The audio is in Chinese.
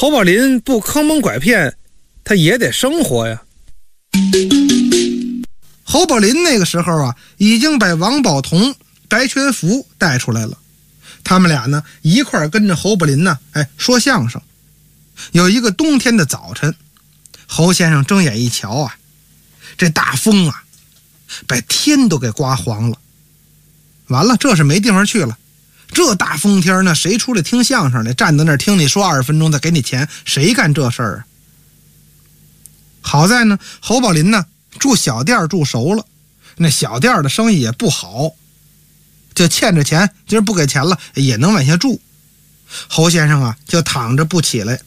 侯宝林不坑蒙拐骗，他也得生活呀。 侯宝林那个时候啊，已经把王宝同、白全福带出来了。他们俩呢，一块跟着侯宝林呢，说相声。有一个冬天的早晨，侯先生睁眼一瞧啊，这大风啊，把天都给刮黄了。完了，这是没地方去了。这大风天呢，谁出来听相声的？站在那儿听你说20分钟，再给你钱，谁干这事儿啊？好在呢，侯宝林呢住小店住熟了，那小店的生意也不好，就欠着钱，今儿不给钱了也能往下住。侯先生啊就躺着不起来，